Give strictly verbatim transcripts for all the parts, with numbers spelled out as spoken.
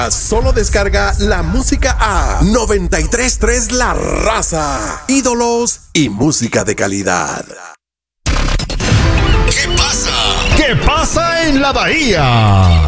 Solo descarga la música a noventa y tres punto tres La Raza. Ídolos y música de calidad. ¿Qué pasa? ¿Qué pasa en la Bahía?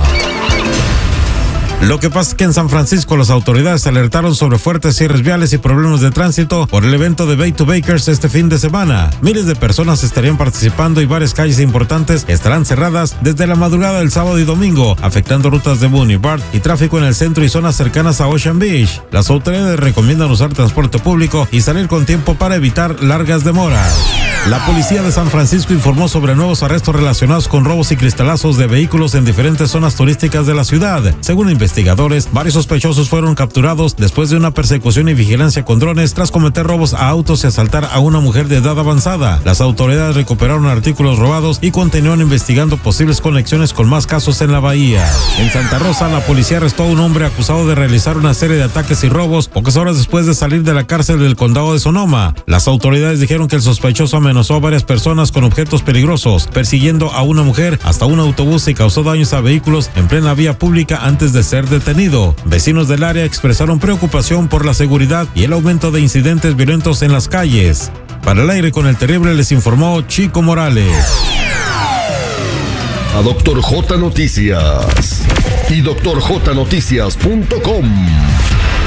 Lo que pasa es que en San Francisco las autoridades alertaron sobre fuertes cierres viales y problemas de tránsito por el evento de Bay to Bakers este fin de semana. Miles de personas estarían participando y varias calles importantes estarán cerradas desde la madrugada del sábado y domingo, afectando rutas de Boone y Bart y tráfico en el centro y zonas cercanas a Ocean Beach. Las autoridades recomiendan usar transporte público y salir con tiempo para evitar largas demoras. La policía de San Francisco informó sobre nuevos arrestos relacionados con robos y cristalazos de vehículos en diferentes zonas turísticas de la ciudad. Según investigadores, varios sospechosos fueron capturados después de una persecución y vigilancia con drones tras cometer robos a autos y asaltar a una mujer de edad avanzada. Las autoridades recuperaron artículos robados y continúan investigando posibles conexiones con más casos en la bahía. En Santa Rosa, la policía arrestó a un hombre acusado de realizar una serie de ataques y robos pocas horas después de salir de la cárcel del condado de Sonoma. Las autoridades dijeron que el sospechoso amenazó a varias personas con objetos peligrosos, persiguiendo a una mujer hasta un autobús y causó daños a vehículos en plena vía pública antes de ser detenido. Vecinos del área expresaron preocupación por la seguridad y el aumento de incidentes violentos en las calles. Para el aire con el terrible les informó Chico Morales. A Doctor J Noticias y doctor j noticias punto com.